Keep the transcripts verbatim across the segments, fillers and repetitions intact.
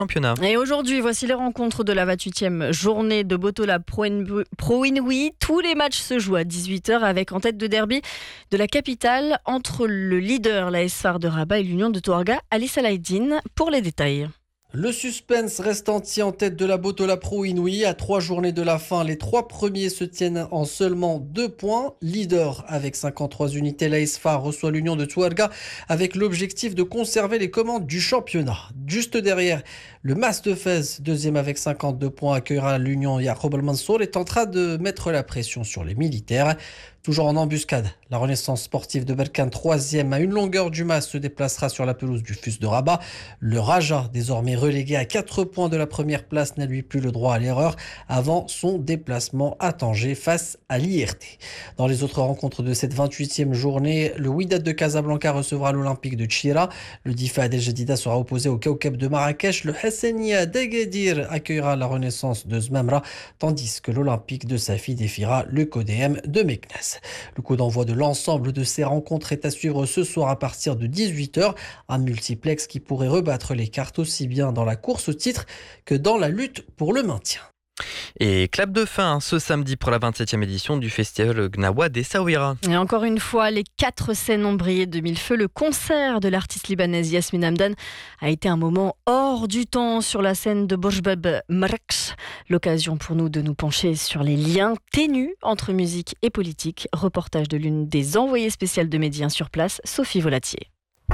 championnat. Et aujourd'hui, voici les rencontres de la vingt-huitième journée de Botola Pro Inouï. Tous les matchs se jouent à dix-huit heures avec en tête de derby de la capitale entre le leader, l'A S F A R de Rabat, et l'Union de Touarga, Ali Salahdine. Pour les détails. Le suspense reste entier en tête de la Botola Pro Inouï. À trois journées de la fin, les trois premiers se tiennent en seulement deux points. Leader avec cinquante-trois unités, l'A S F A R reçoit l'Union de Touarga avec l'objectif de conserver les commandes du championnat. Juste derrière, le Mas de Fès, deuxième avec cinquante-deux points, accueillera l'Union. Yacoub El Mansour est en train de mettre la pression sur les militaires. Toujours en embuscade, la Renaissance sportive de Berkane, troisième à une longueur du Mas, se déplacera sur la pelouse du F U S de Rabat. Le Raja, désormais relégué à quatre points de la première place, n'a lui plus le droit à l'erreur avant son déplacement à Tanger face à l'I R T. Dans les autres rencontres de cette vingt-huitième journée, le Wydad de Casablanca recevra l'Olympique de Tchira. Le Difa El Jadida sera opposé au Kawkab de Marrakech. Le Hassania d'Agadir accueillera la Renaissance de Zmamra, tandis que l'Olympique de Safi défiera le C O D M de Meknès. Le coup d'envoi de l'ensemble de ces rencontres est à suivre ce soir à partir de dix-huit heures. Un multiplex qui pourrait rebattre les cartes aussi bien dans la course au titre que dans la lutte pour le maintien. Et clap de fin ce samedi pour la vingt-septième édition du festival Gnawa d'Essaouira. Et encore une fois, les quatre scènes ont brillé de mille feux. Le concert de l'artiste libanaise Yasmine Hamdan a été un moment hors du temps sur la scène de Bourjbab Marrakech. L'occasion pour nous de nous pencher sur les liens ténus entre musique et politique. Reportage de l'une des envoyées spéciales de Médien sur place, Sophie Volatier.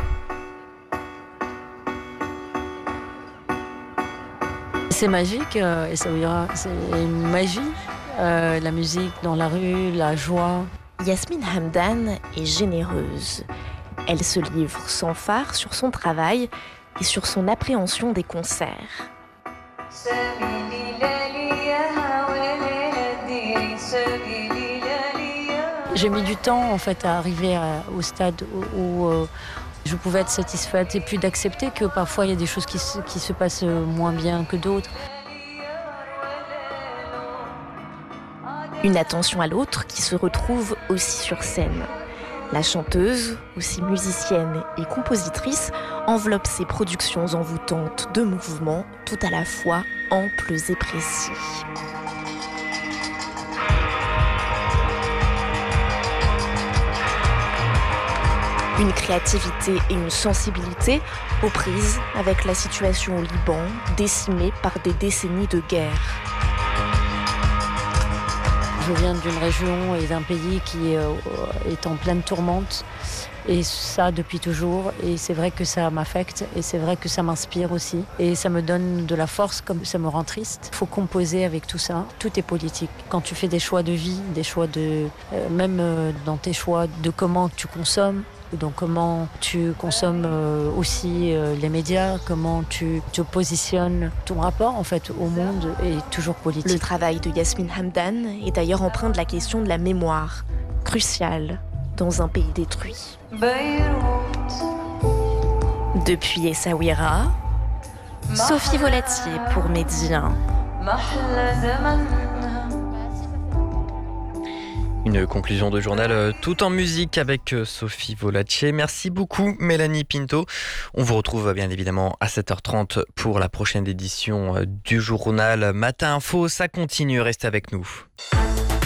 C'est magique, euh, Essaouira, c'est une magie. Euh, la musique dans la rue, la joie. Yasmine Hamdan est généreuse. Elle se livre sans phare sur son travail et sur son appréhension des concerts. J'ai mis du temps en fait à arriver à, au stade où, où euh, je pouvais être satisfaite et puis d'accepter que parfois il y a des choses qui se, qui se passent moins bien que d'autres. Une attention à l'autre qui se retrouve aussi sur scène. La chanteuse, aussi musicienne et compositrice, enveloppe ses productions envoûtantes de mouvements tout à la fois amples et précis. Une créativité et une sensibilité aux prises avec la situation au Liban, décimée par des décennies de guerre. Je viens d'une région et d'un pays qui est en pleine tourmente, et ça depuis toujours. Et c'est vrai que ça m'affecte, et c'est vrai que ça m'inspire aussi. Et ça me donne de la force, comme ça me rend triste. Il faut composer avec tout ça. Tout est politique. Quand tu fais des choix de vie, des choix de... Euh, même dans tes choix de comment tu consommes, donc comment tu consommes aussi les médias, comment tu te positionnes, ton rapport en fait au monde est toujours politique. Le travail de Yasmine Hamdan est d'ailleurs empreint de la question de la mémoire, cruciale dans un pays détruit. Depuis Essaouira, Sophie Volatier pour Médien. Une conclusion de journal tout en musique avec Sophie Volatier. Merci beaucoup Mélanie Pinto. On vous retrouve bien évidemment à sept heures trente pour la prochaine édition du journal Matin Info. Ça continue, restez avec nous.